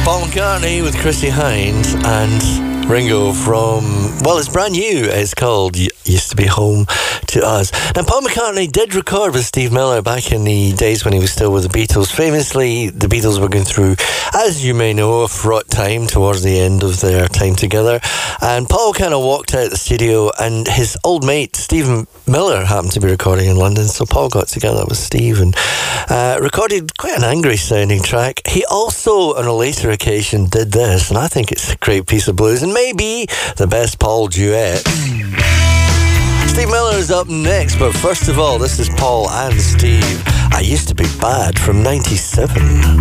Paul McCartney with Chrissie Hynde and Ringo from, well, it's brand new. It's called Used to Be Home to Us. Now, Paul McCartney did record with Steve Miller back in the days when he was still with the Beatles. Famously, the Beatles were going through, as you may know, a fraught time towards the end of their time together. And Paul kind of walked out the studio, and his old mate, Steve Miller, happened to be recording in London. So Paul got together with Steve and recorded quite an angry sounding track. He also, on a later occasion, did this, and I think it's a great piece of blues, and maybe the best Paul duet. Steve Miller is up next, but first of all, this is Paul and Steve. I Used to Be Bad from 97.